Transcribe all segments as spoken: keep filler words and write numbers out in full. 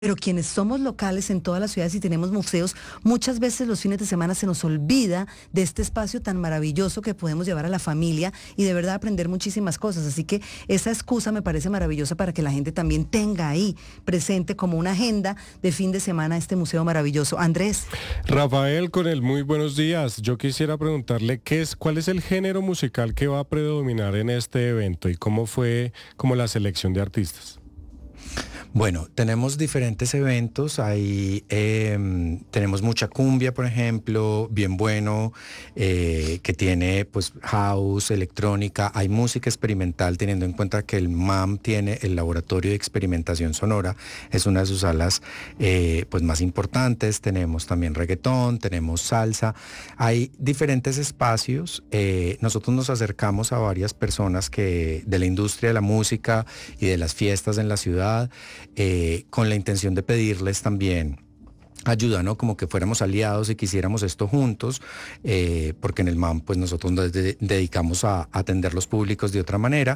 Pero quienes somos locales en todas las ciudades y tenemos museos, muchas veces los fines de semana se nos olvida de este espacio tan maravilloso que podemos llevar a la familia y de verdad aprender muchísimas cosas. Así que esa excusa me parece maravillosa para que la gente también tenga ahí presente como una agenda de fin de semana este museo maravilloso. Andrés. Rafael, con el muy buenos días. Yo quisiera preguntarle qué es, cuál es el género musical que va a predominar en este evento y cómo fue como la selección de artistas. Bueno, tenemos diferentes eventos, hay, eh, tenemos mucha cumbia, por ejemplo, bien bueno, eh, que tiene pues house, electrónica, hay música experimental, teniendo en cuenta que el M A M tiene el Laboratorio de Experimentación Sonora, es una de sus salas eh, pues más importantes, tenemos también reggaetón, tenemos salsa, hay diferentes espacios, eh, nosotros nos acercamos a varias personas que de la industria de la música y de las fiestas en la ciudad, Eh, con la intención de pedirles también ayuda, ¿no? Como que fuéramos aliados y quisiéramos esto juntos, eh, porque en el M A M pues nosotros nos de- dedicamos a atender los públicos de otra manera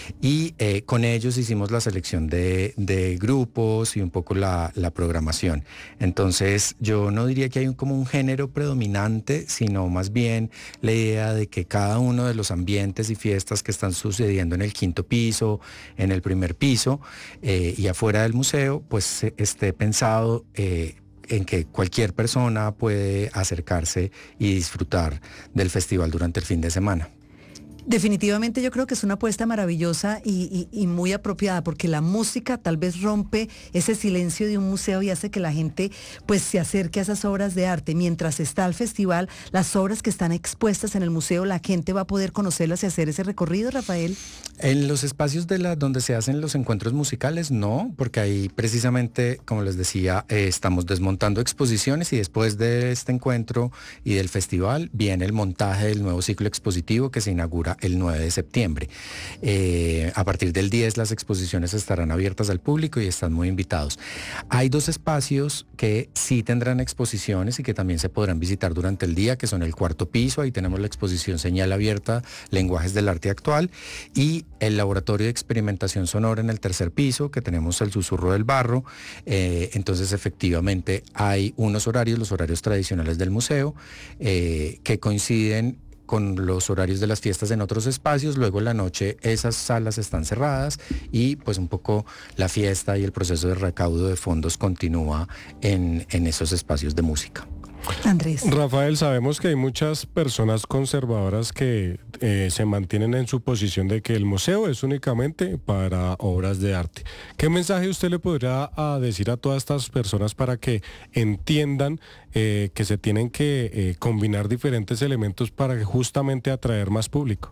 y eh, con ellos hicimos la selección de, de grupos y un poco la, la programación. Entonces yo no diría que hay un, como un género predominante, sino más bien la idea de que cada uno de los ambientes y fiestas que están sucediendo en el quinto piso, en el primer piso eh, y afuera del museo, pues eh, esté pensado eh, en que cualquier persona puede acercarse y disfrutar del festival durante el fin de semana. Definitivamente yo creo que es una apuesta maravillosa y, y- y muy apropiada porque la música tal vez rompe ese silencio de un museo y hace que la gente pues se acerque a esas obras de arte. Mientras está el festival, las obras que están expuestas en el museo, la gente va a poder conocerlas y hacer ese recorrido, Rafael. En los espacios de la, donde se hacen los encuentros musicales, no, porque ahí precisamente, como les decía, eh, estamos desmontando exposiciones y después de este encuentro y del festival viene el montaje del nuevo ciclo expositivo que se inaugura el nueve de septiembre. Eh, a partir del diez las exposiciones estarán abiertas al público y están muy invitados. Hay dos espacios que sí tendrán exposiciones y que también se podrán visitar durante el día, que son el cuarto piso, ahí tenemos la exposición Señal Abierta, Lenguajes del Arte Actual, y el Laboratorio de Experimentación Sonora en el tercer piso, que tenemos el Susurro del Barro. Eh, entonces efectivamente hay unos horarios, los horarios tradicionales del museo, eh, que coinciden con los horarios de las fiestas en otros espacios, luego en la noche esas salas están cerradas y pues un poco la fiesta y el proceso de recaudo de fondos continúa en, en esos espacios de música. Andrés. Rafael, sabemos que hay muchas personas conservadoras que eh, se mantienen en su posición de que el museo es únicamente para obras de arte. ¿Qué mensaje usted le podrá a decir a todas estas personas para que entiendan eh, que se tienen que eh, combinar diferentes elementos para justamente atraer más público?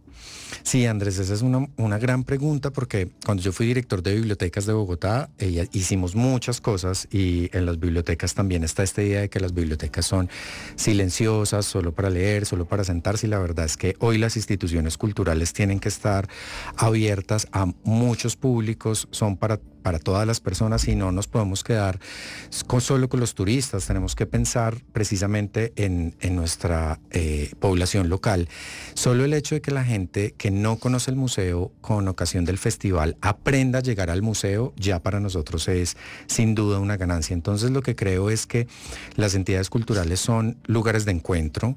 Sí, Andrés, esa es una, una gran pregunta porque cuando yo fui director de bibliotecas de Bogotá, eh, hicimos muchas cosas y en las bibliotecas también está esta idea de que las bibliotecas son silenciosas, solo para leer, solo para sentarse, y la verdad es que hoy las instituciones culturales tienen que estar abiertas a muchos públicos, son para para todas las personas y no nos podemos quedar con, solo con los turistas, tenemos que pensar precisamente en, en nuestra eh, población local. Solo el hecho de que la gente que no conoce el museo con ocasión del festival aprenda a llegar al museo, ya para nosotros es sin duda una ganancia. Entonces lo que creo es que las entidades culturales son lugares de encuentro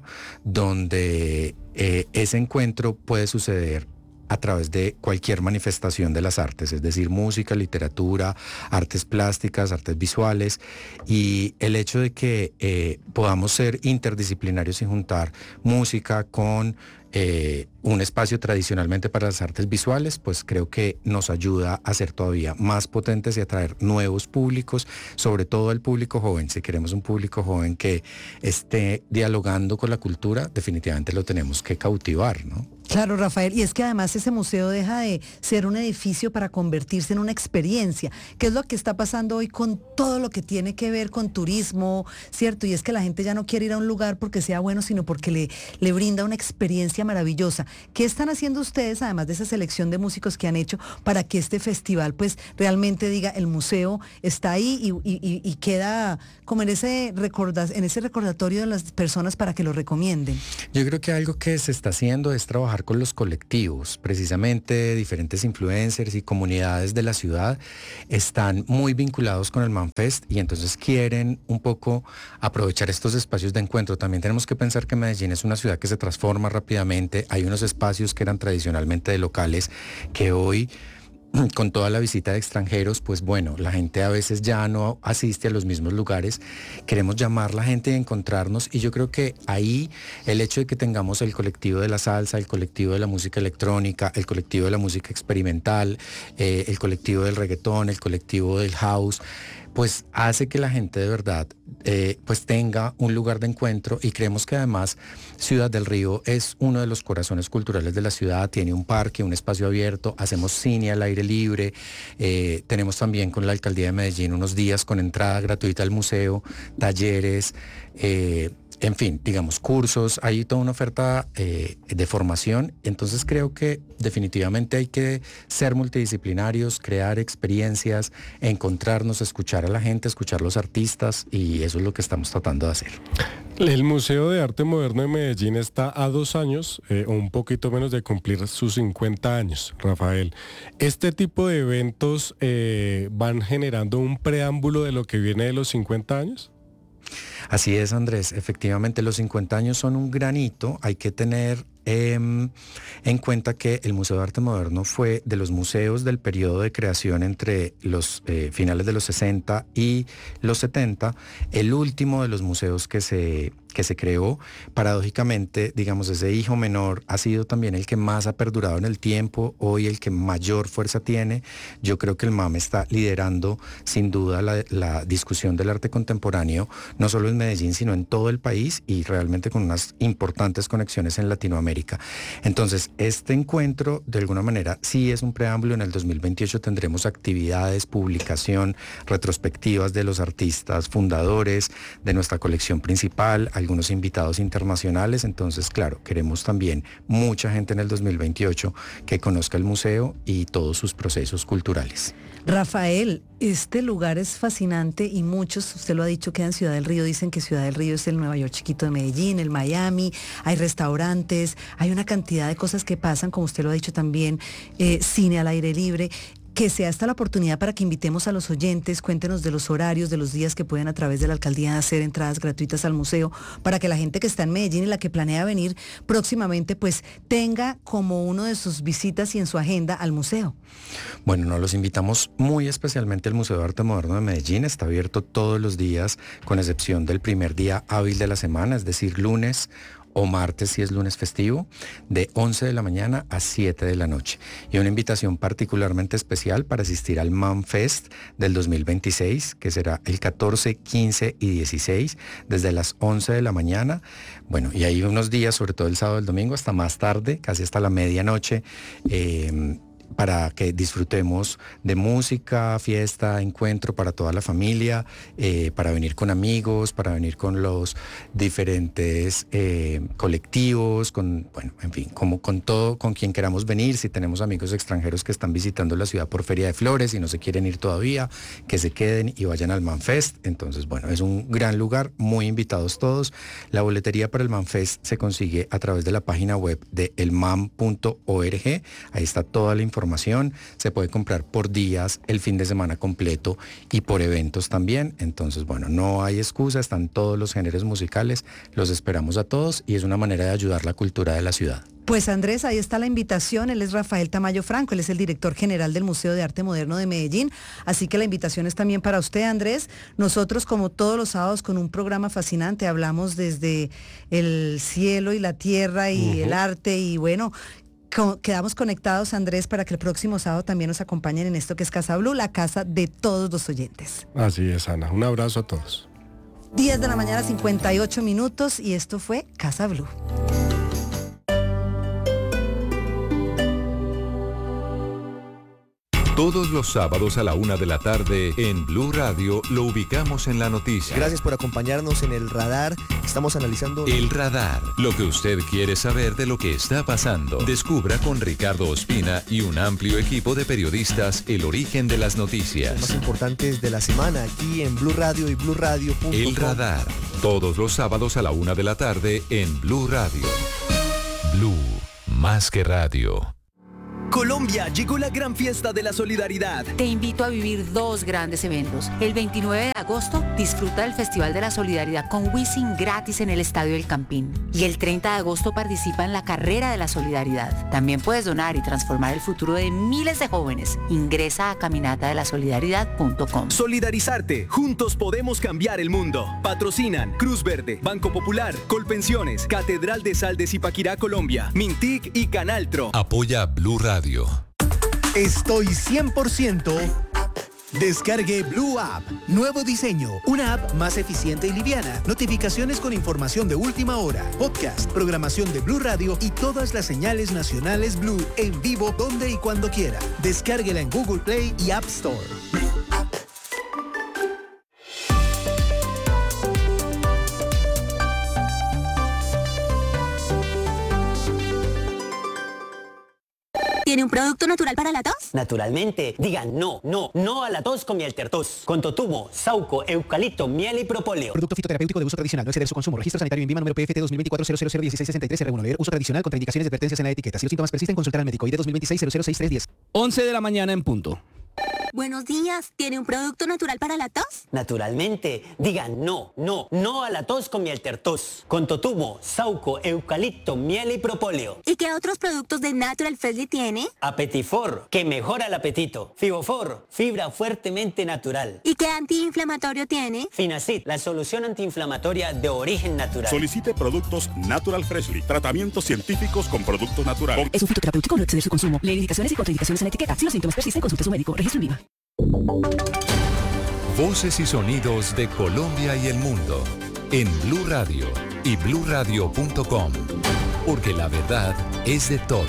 donde eh, ese encuentro puede suceder a través de cualquier manifestación de las artes, es decir, música, literatura, artes plásticas, artes visuales, y el hecho de que eh, podamos ser interdisciplinarios y juntar música con eh, un espacio tradicionalmente para las artes visuales, pues creo que nos ayuda a ser todavía más potentes y atraer nuevos públicos, sobre todo el público joven. Si queremos un público joven que esté dialogando con la cultura, definitivamente lo tenemos que cautivar, ¿no? Claro, Rafael, y es que además ese museo deja de ser un edificio para convertirse en una experiencia, que es lo que está pasando hoy con todo lo que tiene que ver con turismo, ¿cierto? Y es que la gente ya no quiere ir a un lugar porque sea bueno, sino porque le, le brinda una experiencia experiencia maravillosa. ¿Qué están haciendo ustedes, además de esa selección de músicos que han hecho, para que este festival pues realmente diga el museo está ahí y, y, y queda como en ese, recorda, en ese recordatorio de las personas para que lo recomienden? Yo creo que algo que se está haciendo es trabajar con los colectivos, precisamente diferentes influencers y comunidades de la ciudad están muy vinculados con el ManFest y entonces quieren un poco aprovechar estos espacios de encuentro. También tenemos que pensar que Medellín es una ciudad que se transforma rápidamente, hay unos espacios que eran tradicionalmente de locales que hoy, con toda la visita de extranjeros, pues bueno, la gente a veces ya no asiste a los mismos lugares. Queremos llamar a la gente y encontrarnos y yo creo que ahí el hecho de que tengamos el colectivo de la salsa, el colectivo de la música electrónica, el colectivo de la música experimental, eh, el colectivo del reggaetón, el colectivo del house, pues hace que la gente de verdad eh, pues tenga un lugar de encuentro y creemos que además Ciudad del Río es uno de los corazones culturales de la ciudad, tiene un parque, un espacio abierto, hacemos cine al aire libre, eh, tenemos también con la Alcaldía de Medellín unos días con entrada gratuita al museo, talleres, eh, en fin, digamos, cursos, hay toda una oferta eh, de formación, entonces creo que definitivamente hay que ser multidisciplinarios, crear experiencias, encontrarnos, escuchar a la gente, escuchar a los artistas y eso es lo que estamos tratando de hacer. El Museo de Arte Moderno de Medellín está a dos años, eh, o un poquito menos de cumplir sus cincuenta años, Rafael. ¿Este tipo de eventos eh, van generando un preámbulo de lo que viene de los cincuenta años? Así es, Andrés. Efectivamente, los cincuenta años son un gran hito. Hay que tener eh, en cuenta que el Museo de Arte Moderno fue de los museos del periodo de creación entre los eh, finales de los sesenta y los setenta, el último de los museos que se, que se creó. Paradójicamente, digamos, ese hijo menor ha sido también el que más ha perdurado en el tiempo, hoy el que mayor fuerza tiene. Yo creo que el MAM está liderando sin duda la, la discusión del arte contemporáneo, no solo en Medellín, sino en todo el país y realmente con unas importantes conexiones en Latinoamérica. Entonces, este encuentro, de alguna manera, sí es un preámbulo. En el dos mil veintiocho tendremos actividades, publicación, retrospectivas de los artistas fundadores, de nuestra colección principal, algunos invitados internacionales. Entonces, claro, queremos también mucha gente en el dos mil veintiocho que conozca el museo y todos sus procesos culturales. Rafael, este lugar es fascinante y muchos, usted lo ha dicho, queda en Ciudad del Río, dicen que Ciudad del Río es el Nueva York chiquito de Medellín, el Miami, hay restaurantes, hay una cantidad de cosas que pasan, como usted lo ha dicho también, eh, cine al aire libre. Que sea esta la oportunidad para que invitemos a los oyentes, cuéntenos de los horarios, de los días que pueden a través de la alcaldía hacer entradas gratuitas al museo, para que la gente que está en Medellín y la que planea venir próximamente, pues tenga como uno de sus visitas y en su agenda al museo. Bueno, nos los invitamos muy especialmente al Museo de Arte Moderno de Medellín, está abierto todos los días, con excepción del primer día hábil de la semana, es decir, lunes o martes si es lunes festivo, de once de la mañana a siete de la noche. Y una invitación particularmente especial para asistir al ManFest del dos mil veintiséis, que será el catorce, quince y dieciséis, desde las once de la mañana. Bueno, y hay unos días, sobre todo el sábado y el domingo, hasta más tarde, casi hasta la medianoche, eh, para que disfrutemos de música, fiesta, encuentro para toda la familia, eh, para venir con amigos, para venir con los diferentes eh, colectivos, con, bueno, en fin, como con todo, con quien queramos venir. Si tenemos amigos extranjeros que están visitando la ciudad por Feria de Flores y no se quieren ir todavía, que se queden y vayan al ManFest. Entonces, bueno, es un gran lugar, muy invitados todos. La boletería para el ManFest se consigue a través de la página web de el mam punto org. Ahí está toda la información. Se puede comprar por días, el fin de semana completo y por eventos también. Entonces, bueno, no hay excusa, están todos los géneros musicales, los esperamos a todos y es una manera de ayudar la cultura de la ciudad. Pues Andrés, ahí está la invitación, él es Rafael Tamayo Franco, él es el director general del Museo de Arte Moderno de Medellín, así que la invitación es también para usted, Andrés. Nosotros, como todos los sábados, con un programa fascinante, hablamos desde el cielo y la tierra y uh-huh. el arte y bueno, quedamos conectados, Andrés, para que el próximo sábado también nos acompañen en esto que es Casa Blue, la casa de todos los oyentes. Así es, Ana. Un abrazo a todos. diez de la mañana, cincuenta y ocho minutos, y esto fue Casa Blue. Todos los sábados a la una de la tarde en Blue Radio lo ubicamos en la noticia. Gracias por acompañarnos en El Radar. Estamos analizando... El Radar. Lo que usted quiere saber de lo que está pasando. Descubra con Ricardo Ospina y un amplio equipo de periodistas el origen de las noticias. Los más importantes de la semana aquí en Blue Radio y blue radio punto com. El Radar. Todos los sábados a la una de la tarde en Blue Radio. Blue. Más que radio. Colombia, llegó la gran fiesta de la solidaridad. Te invito a vivir dos grandes eventos. El veintinueve de agosto, disfruta del Festival de la Solidaridad con Wisin gratis en el Estadio El Campín. Y el treinta de agosto participa en la Carrera de la Solidaridad. También puedes donar y transformar el futuro de miles de jóvenes. Ingresa a caminata de la solidaridad punto com. Solidarizarte. Juntos podemos cambiar el mundo. Patrocinan Cruz Verde, Banco Popular, Colpensiones, Catedral de Sal de Zipaquirá, Colombia, Mintic y Canaltro. Apoya Blue Radio. Estoy cien por ciento. Descargue Blue App. Nuevo diseño. Una app más eficiente y liviana. Notificaciones con información de última hora. Podcast, programación de Blue Radio y todas las señales nacionales Blue en vivo donde y cuando quiera. Descárguela en Google Play y App Store. ¿Tiene un producto natural para la tos? Naturalmente. Digan no, no, no a la tos con miel tertos. Con totumo, sauco, eucalipto, miel y propóleo. Producto fitoterapéutico de uso tradicional. No exceder su consumo. Registro sanitario INVIMA número P F T dos mil veinticuatro cero cero cero dieciséis sesenta y tres R uno. Leer uso tradicional. Contraindicaciones y advertencias en la etiqueta. Si los síntomas persisten, consultar al médico. I D dos mil veintiséis cero cero seis tres diez. once de la mañana en punto. Buenos días. ¿Tiene un producto natural para la tos? Naturalmente. Digan no, no, no a la tos con miel tertos. Con totumo, sauco, eucalipto, miel y propóleo. ¿Y qué otros productos de Natural Freshly tiene? Apetifor, que mejora el apetito. Fibofor, fibra fuertemente natural. ¿Y qué antiinflamatorio tiene? Finacid, la solución antiinflamatoria de origen natural. Solicite productos Natural Freshly. Tratamientos científicos con productos naturales. Es un fitoterapéutico, no exceder su consumo. Lee indicaciones y contraindicaciones en la etiqueta. Si los síntomas persisten, consulte a su médico. Registro INVIMA. Voces y sonidos de Colombia y el mundo en Blue Radio y blue radio punto com, porque la verdad es de todos.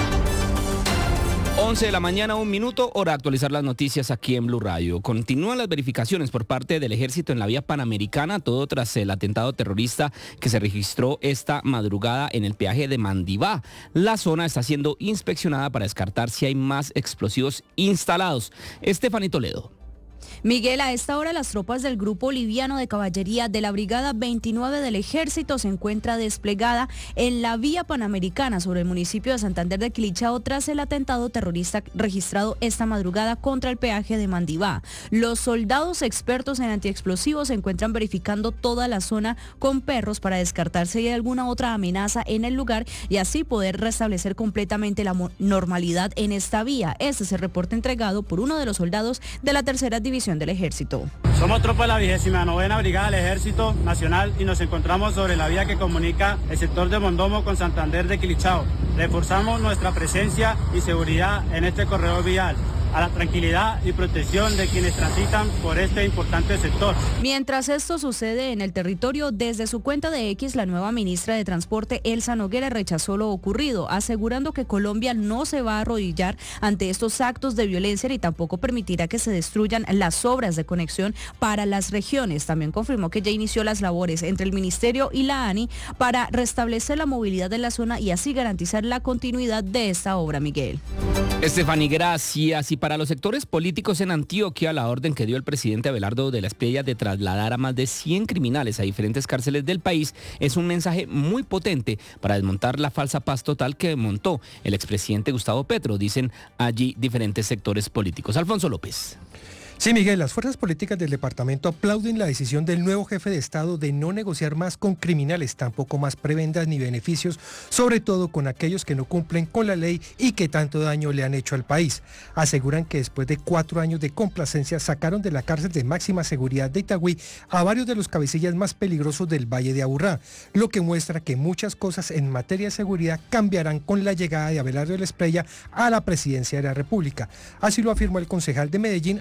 once de la mañana, un minuto, hora de actualizar las noticias aquí en Blue Radio. Continúan las verificaciones por parte del ejército en la vía panamericana, todo tras el atentado terrorista que se registró esta madrugada en el peaje de Mandibá. La zona está siendo inspeccionada para descartar si hay más explosivos instalados. Estefanía Toledo. Miguel, a esta hora las tropas del Grupo Liviano de Caballería de la Brigada veintinueve del Ejército se encuentra desplegada en la vía panamericana sobre el municipio de Santander de Quilichao tras el atentado terrorista registrado esta madrugada contra el peaje de Mandibá. Los soldados expertos en antiexplosivos se encuentran verificando toda la zona con perros para descartar si hay alguna otra amenaza en el lugar y así poder restablecer completamente la normalidad en esta vía. Este es el reporte entregado por uno de los soldados de la tercera división del Ejército. Somos tropa de la vigésima novena Brigada del Ejército Nacional y nos encontramos sobre la vía que comunica el sector de Mondomo con Santander de Quilichao. Reforzamos nuestra presencia y seguridad en este corredor vial, a la tranquilidad y protección de quienes transitan por este importante sector. Mientras esto sucede en el territorio, desde su cuenta de X, la nueva ministra de Transporte, Elsa Noguera, rechazó lo ocurrido, asegurando que Colombia no se va a arrodillar ante estos actos de violencia ni tampoco permitirá que se destruyan las obras de conexión para las regiones. También confirmó que ya inició las labores entre el Ministerio y la ANI para restablecer la movilidad de la zona y así garantizar la continuidad de esta obra, Miguel. Estefanía, gracias. Y para los sectores políticos en Antioquia, la orden que dio el presidente Abelardo de la Espriella de trasladar a más de cien criminales a diferentes cárceles del país es un mensaje muy potente para desmontar la falsa paz total que montó el expresidente Gustavo Petro, dicen allí diferentes sectores políticos. Alfonso López. Sí, Miguel, las fuerzas políticas del departamento aplauden la decisión del nuevo jefe de Estado de no negociar más con criminales, tampoco más prebendas ni beneficios, sobre todo con aquellos que no cumplen con la ley y que tanto daño le han hecho al país. Aseguran que después de cuatro años de complacencia sacaron de la cárcel de máxima seguridad de Itagüí a varios de los cabecillas más peligrosos del Valle de Aburrá, lo que muestra que muchas cosas en materia de seguridad cambiarán con la llegada de Abelardo de la Espriella a la presidencia de la República. Así lo afirmó el concejal de Medellín, Alejandro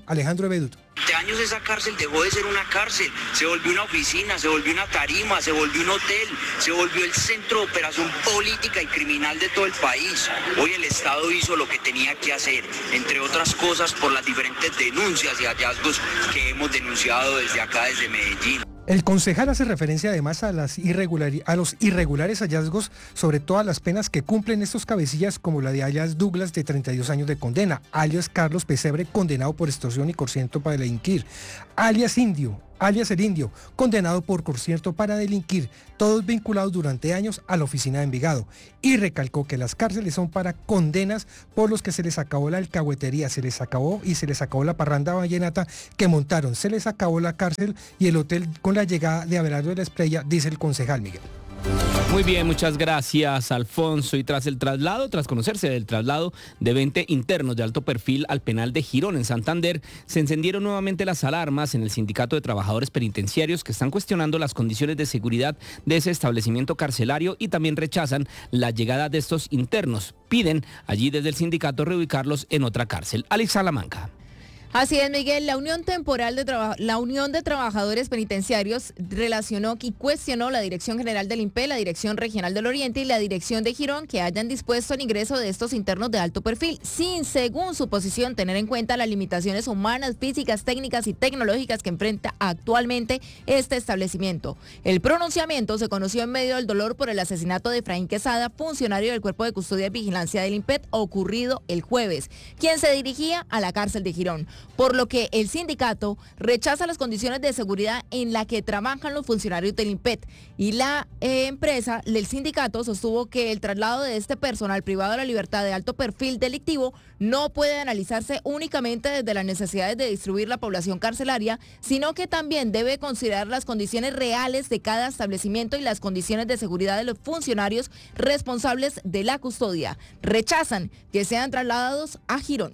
Alejandro Beduto. Durante años esa cárcel dejó de ser una cárcel, se volvió una oficina, se volvió una tarima, se volvió un hotel, se volvió el centro de operación política y criminal de todo el país. Hoy el Estado hizo lo que tenía que hacer, entre otras cosas por las diferentes denuncias y hallazgos que hemos denunciado desde acá, desde Medellín. El concejal hace referencia además a, las irregulari- a los irregulares hallazgos sobre todas las penas que cumplen estos cabecillas, como la de alias Douglas, de treinta y dos años de condena, alias Carlos Pesebre, condenado por extorsión y concierto para delinquir, alias Indio, alias El Indio, condenado por concierto para delinquir, todos vinculados durante años a la oficina de Envigado. Y recalcó que las cárceles son para condenas por los que se les acabó la alcahuetería, se les acabó y se les acabó la parranda vallenata que montaron, se les acabó la cárcel y el hotel con la llegada de Abelardo de la Espriella, dice el concejal Miguel. Muy bien, muchas gracias, Alfonso. Y tras el traslado, tras conocerse del traslado de veinte internos de alto perfil al penal de Girón en Santander, se encendieron nuevamente las alarmas en el Sindicato de Trabajadores Penitenciarios, que están cuestionando las condiciones de seguridad de ese establecimiento carcelario y también rechazan la llegada de estos internos. Piden allí desde el sindicato reubicarlos en otra cárcel. Alex Salamanca. Así es, Miguel. La Unión Temporal de Traba- la Unión de Trabajadores Penitenciarios relacionó y cuestionó la Dirección General del I N P E, la Dirección Regional del Oriente y la Dirección de Girón que hayan dispuesto el ingreso de estos internos de alto perfil, sin, según su posición, tener en cuenta las limitaciones humanas, físicas, técnicas y tecnológicas que enfrenta actualmente este establecimiento. El pronunciamiento se conoció en medio del dolor por el asesinato de Efraín Quesada, funcionario del Cuerpo de Custodia y Vigilancia del I N P E, ocurrido el jueves, quien se dirigía a la cárcel de Girón, por lo que el sindicato rechaza las condiciones de seguridad en las que trabajan los funcionarios del I N P E T y la eh, empresa, el sindicato sostuvo que el traslado de este personal privado de la libertad de alto perfil delictivo no puede analizarse únicamente desde las necesidades de distribuir la población carcelaria, sino que también debe considerar las condiciones reales de cada establecimiento y las condiciones de seguridad de los funcionarios responsables de la custodia. Rechazan que sean trasladados a Girón.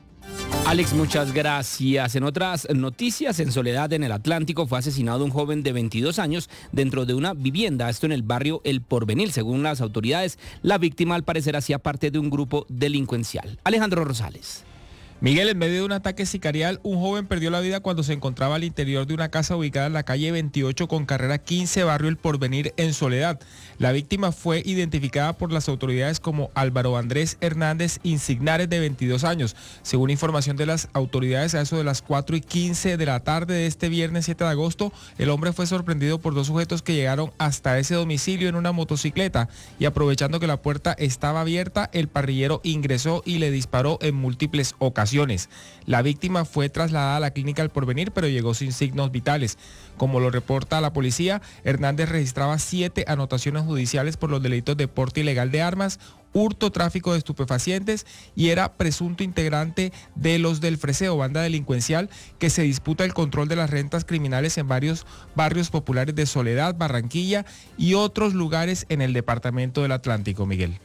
Alex, muchas gracias. En otras noticias, en Soledad, en el Atlántico, fue asesinado un joven de veintidós años dentro de una vivienda, esto en el barrio El Porvenir. Según las autoridades, la víctima al parecer hacía parte de un grupo delincuencial. Alejandro Rosales. Miguel, en medio de un ataque sicarial, un joven perdió la vida cuando se encontraba al interior de una casa ubicada en la calle veintiocho con carrera quince, barrio El Porvenir, en Soledad. La víctima fue identificada por las autoridades como Álvaro Andrés Hernández Insignares, de veintidós años. Según información de las autoridades, a eso de las cuatro y quince de la tarde de este viernes siete de agosto, el hombre fue sorprendido por dos sujetos que llegaron hasta ese domicilio en una motocicleta y, aprovechando que la puerta estaba abierta, el parrillero ingresó y le disparó en múltiples ocasiones. La víctima fue trasladada a la clínica El Porvenir, pero llegó sin signos vitales. Como lo reporta la policía, Hernández registraba siete anotaciones judiciales por los delitos de porte ilegal de armas, hurto, tráfico de estupefacientes y era presunto integrante de los del Freseo, banda delincuencial que se disputa el control de las rentas criminales en varios barrios populares de Soledad, Barranquilla y otros lugares en el departamento del Atlántico, Miguel.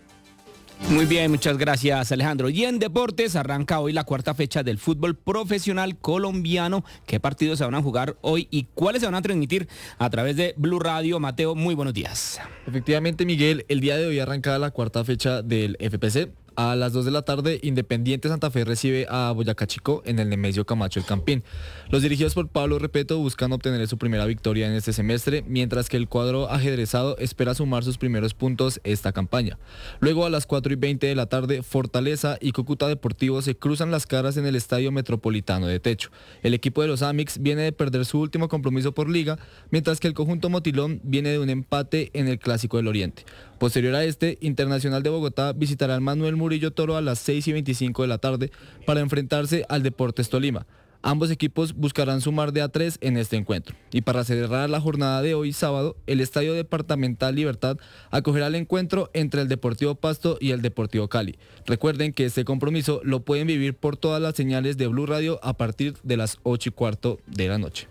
Muy bien, muchas gracias, Alejandro. Y en deportes arranca hoy la cuarta fecha del fútbol profesional colombiano. ¿Qué partidos se van a jugar hoy y cuáles se van a transmitir a través de Blue Radio? Mateo, muy buenos días. Efectivamente, Miguel, el día de hoy arranca la cuarta fecha del F P C. A las dos de la tarde, Independiente Santa Fe recibe a Boyacá Chico en el Nemesio Camacho El Campín. Los dirigidos por Pablo Repeto buscan obtener su primera victoria en este semestre, mientras que el cuadro ajedrezado espera sumar sus primeros puntos esta campaña. Luego, a las cuatro y veinte de la tarde, Fortaleza y Cúcuta Deportivo se cruzan las caras en el Estadio Metropolitano de Techo. El equipo de los Amix viene de perder su último compromiso por liga, mientras que el conjunto Motilón viene de un empate en el Clásico del Oriente. Posterior a este, Internacional de Bogotá visitará al Manuel Murillo Toro a las seis y veinticinco de la tarde para enfrentarse al Deportes Tolima. Ambos equipos buscarán sumar de a tres en este encuentro. Y para cerrar la jornada de hoy sábado, el Estadio Departamental Libertad acogerá el encuentro entre el Deportivo Pasto y el Deportivo Cali. Recuerden que este compromiso lo pueden vivir por todas las señales de Blue Radio a partir de las ocho y cuarto de la noche.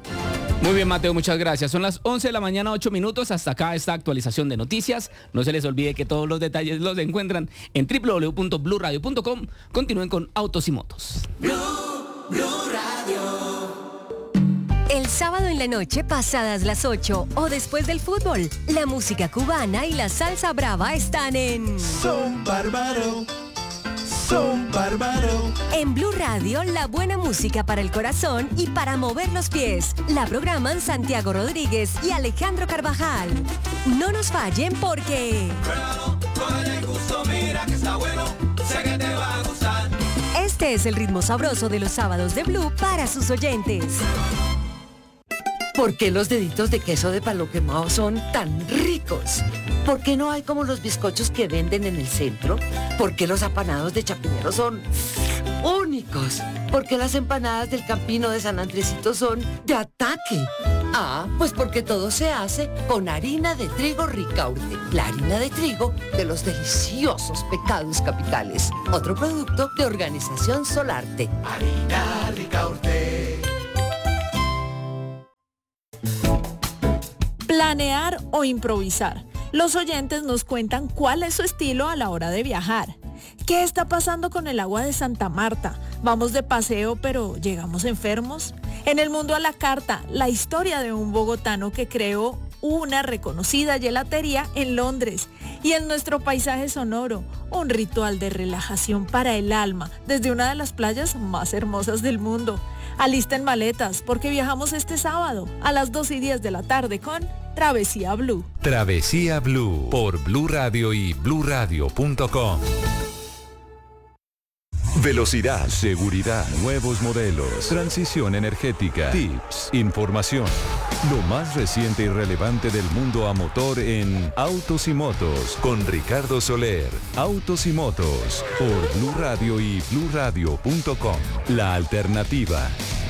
Muy bien, Mateo, muchas gracias. Son las once de la mañana, ocho minutos. Hasta acá esta actualización de noticias. No se les olvide que todos los detalles los encuentran en doble u doble u doble u punto blue radio punto com. Continúen con Autos y Motos. Blue, Blue Radio. El sábado en la noche, pasadas las ocho o después del fútbol, la música cubana y la salsa brava están en Son Bárbaro, son bárbaros. En Blue Radio, la buena música para el corazón y para mover los pies. La programan Santiago Rodríguez y Alejandro Carvajal. No nos fallen porque... Este es el ritmo sabroso de los sábados de Blue para sus oyentes. ¿Por qué los deditos de queso de palo quemado son tan ricos? ¿Por qué no hay como los bizcochos que venden en el centro? ¿Por qué los apanados de Chapinero son únicos? ¿Por qué las empanadas del Campino de San Andresito son de ataque? Ah, pues porque todo se hace con harina de trigo Ricaurte, la harina de trigo de los deliciosos pecados capitales. Otro producto de Organización Solarte. Harina Ricaurte. Planear o improvisar. Los oyentes nos cuentan cuál es su estilo a la hora de viajar. ¿Qué está pasando con el agua de Santa Marta? ¿Vamos de paseo pero llegamos enfermos? En el mundo a la carta, la historia de un bogotano que creó una reconocida gelatería en Londres. Y en nuestro paisaje sonoro, un ritual de relajación para el alma desde una de las playas más hermosas del mundo. Alisten maletas porque viajamos este sábado a las dos y diez de la tarde con Travesía Blue. Travesía Blue por Blue Radio y blue radio punto com. Velocidad, seguridad, nuevos modelos, transición energética, tips, información. Lo más reciente y relevante del mundo a motor en Autos y Motos con Ricardo Soler. Autos y Motos por Blue Radio y blue radio punto com. La alternativa.